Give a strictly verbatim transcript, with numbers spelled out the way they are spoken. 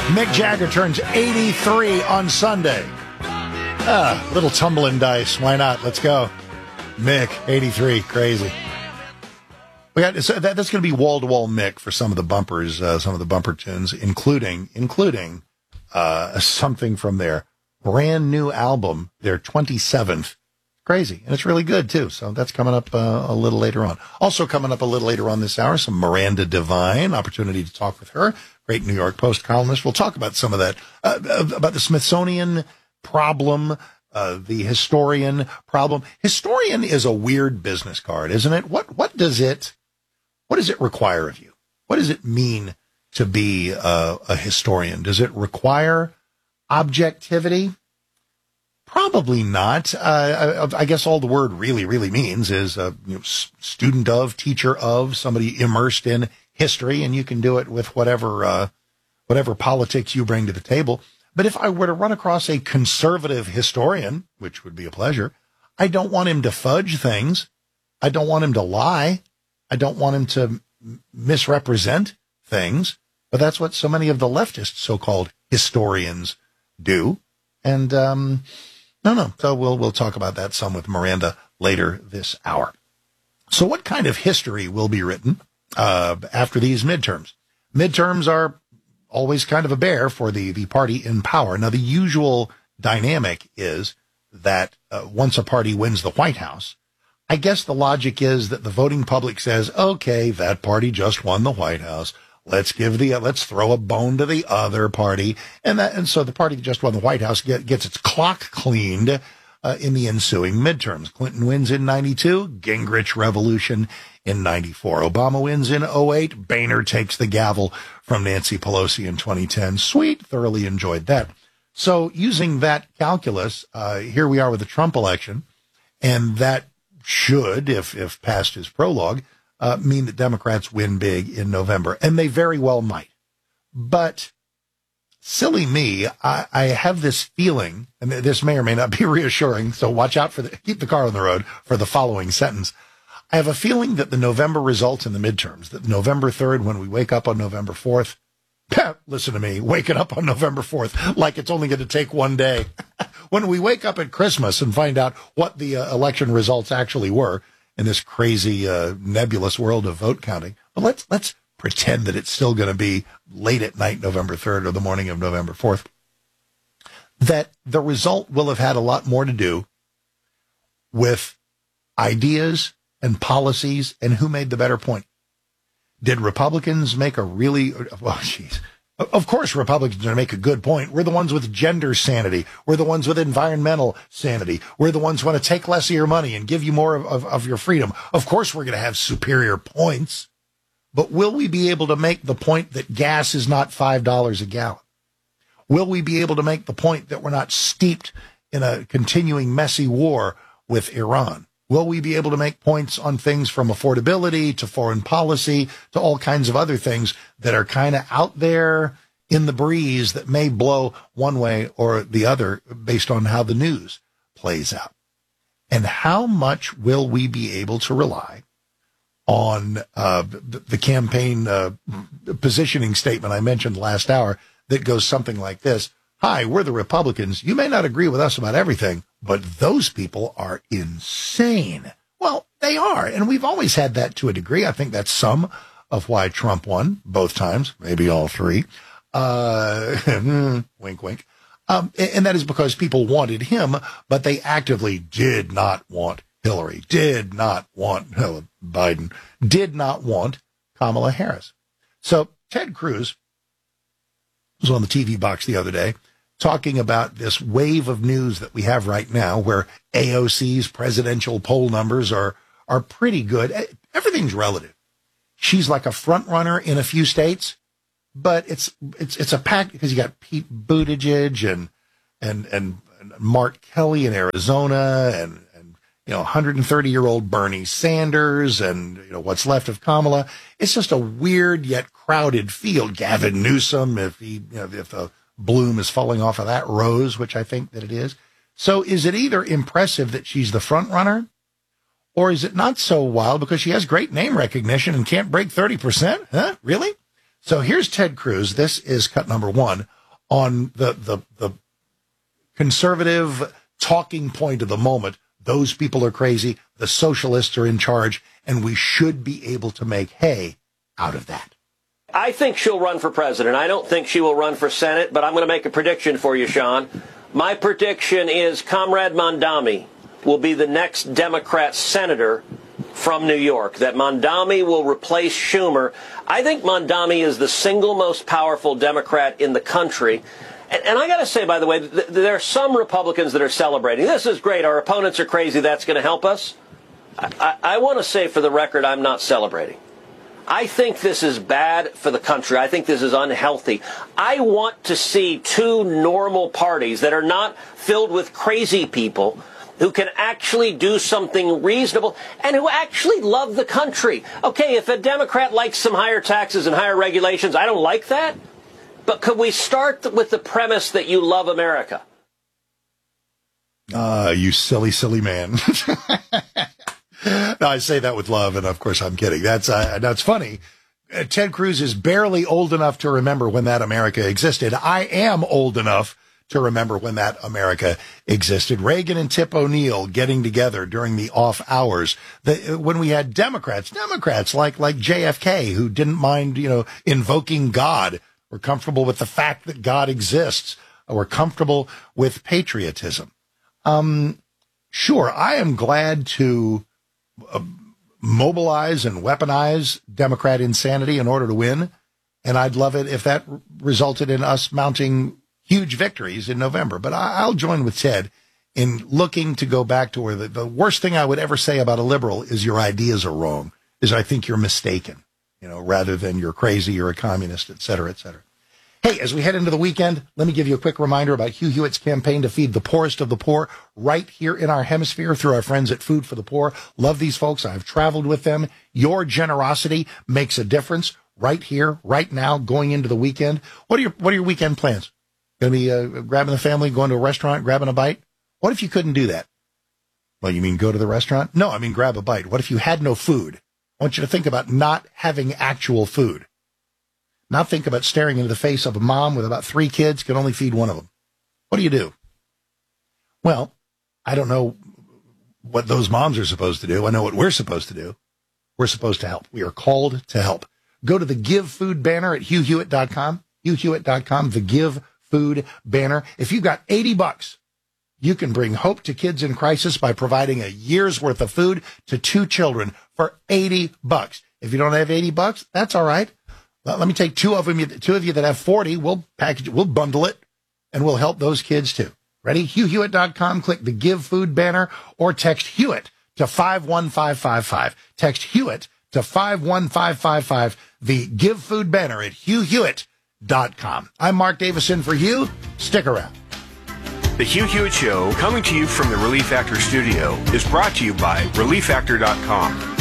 Mick Jagger turns eighty-three on Sunday. Ah, little tumbling dice. Why not? Let's go. Mick, eighty-three. Crazy. We got so that, that's going to be wall-to-wall Mick for some of the bumpers, uh, some of the bumper tunes, including including uh, something from their brand new album, their twenty-seventh. Crazy. And it's really good, too. So that's coming up uh, a little later on. Also coming up a little later on this hour, some Miranda Devine, opportunity to talk with her. Great New York Post columnist. We'll talk about some of that, uh, about the Smithsonian problem, uh, the historian problem. Historian is a weird business card, isn't it? What, what does it, what does it require of you? What does it mean to be uh, a historian? Does it require objectivity? Probably not. Uh, I, I guess all the word really, really means is a you know, student of, teacher of, somebody immersed in history, and you can do it with whatever uh, whatever politics you bring to the table. But if I were to run across a conservative historian, which would be a pleasure, I don't want him to fudge things. I don't want him to lie. I don't want him to misrepresent things. But that's what so many of the leftist so-called historians do. And um No, no. So we'll we'll talk about that some with Miranda later this hour. So what kind of history will be written uh, after these midterms? Midterms are always kind of a bear for the, the party in power. Now, the usual dynamic is that uh, once a party wins the White House, I guess the logic is that the voting public says, okay, that party just won the White House. Let's give the, uh, let's throw a bone to the other party. And that, and so the party that just won the White House get, gets its clock cleaned, uh, in the ensuing midterms. Clinton wins in ninety-two, Gingrich revolution in ninety-four. Obama wins in oh eight, Boehner takes the gavel from Nancy Pelosi in twenty ten. Sweet, thoroughly enjoyed that. So using that calculus, uh, here we are with the Trump election, and that should, if, if past his prologue, Uh, mean that Democrats win big in November, and they very well might. But silly me, I, I have this feeling, and this may or may not be reassuring, so watch out for the, keep the car on the road for the following sentence. I have a feeling that the November results in the midterms, that November third, when we wake up on November fourth, listen to me, waking up on November fourth like it's only going to take one day. When we wake up at Christmas and find out what the uh, election results actually were, in this crazy, uh, nebulous world of vote counting. But let's, let's pretend that it's still going to be late at night, November third, or the morning of November fourth, that the result will have had a lot more to do with ideas and policies and who made the better point. Did Republicans make a really, well, geez, of course Republicans are going to make a good point. We're the ones with gender sanity. We're the ones with environmental sanity. We're the ones who want to take less of your money and give you more of, of, of your freedom. Of course we're going to have superior points. But will we be able to make the point that gas is not five dollars a gallon? Will we be able to make the point that we're not steeped in a continuing messy war with Iran? Will we be able to make points on things from affordability to foreign policy to all kinds of other things that are kind of out there in the breeze that may blow one way or the other based on how the news plays out? And how much will we be able to rely on uh, the, the campaign uh, positioning statement I mentioned last hour that goes something like this? Hi, we're the Republicans. You may not agree with us about everything, but those people are insane. Well, they are, and we've always had that to a degree. I think that's some of why Trump won both times, maybe all three. Uh, wink, wink. Um, and that is because people wanted him, but they actively did not want Hillary, did not want uh, Biden, did not want Kamala Harris. So Ted Cruz was on the T V box the other day talking about this wave of news that we have right now where A O C's presidential poll numbers are, are pretty good. Everything's relative. She's like a front runner in a few states, but it's, it's, it's a pack because you got Pete Buttigieg and, and, and, and Mark Kelly in Arizona and, and, you know, one hundred thirty year old Bernie Sanders and, you know, what's left of Kamala. It's just a weird yet crowded field. Gavin Newsom, if he, you know, if the bloom is falling off of that rose, which I think that it is. So is it either impressive that she's the front runner, or is it not so wild because she has great name recognition and can't break thirty percent? Huh? Really? So here's Ted Cruz. This is cut number one on the, the, the conservative talking point of the moment. Those people are crazy. The socialists are in charge, and we should be able to make hay out of that. I think she'll run for president. I don't think she will run for Senate, but I'm going to make a prediction for you, Sean. My prediction is Comrade Mondami will be the next Democrat senator from New York, that Mondami will replace Schumer. I think Mondami is the single most powerful Democrat in the country. And, and I got to say, by the way, th- there are some Republicans that are celebrating. This is great. Our opponents are crazy. That's going to help us. I, I, I want to say for the record, I'm not celebrating. I think this is bad for the country. I think this is unhealthy. I want to see two normal parties that are not filled with crazy people who can actually do something reasonable and who actually love the country. Okay, if a Democrat likes some higher taxes and higher regulations, I don't like that. But could we start with the premise that you love America? Ah, uh, you silly, silly man. No, I say that with love, and of course I'm kidding. That's uh, that's funny. Uh, Ted Cruz is barely old enough to remember when that America existed. I am old enough to remember when that America existed. Reagan and Tip O'Neill getting together during the off hours. The, when we had Democrats, Democrats like like J F K, who didn't mind, you know, invoking God. We're comfortable with the fact that God exists. We're comfortable with patriotism. Um, sure, I am glad to uh, mobilize and weaponize Democrat insanity in order to win. And I'd love it if that r- resulted in us mounting huge victories in November. But I- I'll join with Ted in looking to go back to where the, the worst thing I would ever say about a liberal is your ideas are wrong, is I think you're mistaken, you know, rather than you're crazy, you're a communist, et cetera, et cetera. Hey, as we head into the weekend, let me give you a quick reminder about Hugh Hewitt's campaign to feed the poorest of the poor right here in our hemisphere through our friends at Food for the Poor. Love these folks. I've traveled with them. Your generosity makes a difference right here, right now, going into the weekend. What are your, what are your weekend plans? Going to be uh, grabbing the family, going to a restaurant, grabbing a bite? What if you couldn't do that? Well, you mean go to the restaurant? No, I mean grab a bite. What if you had no food? I want you to think about not having actual food. Now think about staring into the face of a mom with about three kids, can only feed one of them. What do you do? Well, I don't know what those moms are supposed to do. I know what we're supposed to do. We're supposed to help. We are called to help. Go to the Give Food banner at hugh hewitt dot com, hugh hewitt dot com, the Give Food banner. If you've got eighty bucks, you can bring hope to kids in crisis by providing a year's worth of food to two children for eighty bucks. If you don't have eighty bucks, that's all right. Let me take two of them, two of you that have forty. We'll package it, we'll bundle it, and we'll help those kids too. Ready? hugh hewitt dot com, click the Give Food banner, or text Hewitt to five one five five five. Text Hewitt to five one five five five, the Give Food banner at hugh hewitt dot com. I'm Mark Davison for Hugh. Stick around. The Hugh Hewitt Show, coming to you from the Relief Factor studio, is brought to you by relief factor dot com.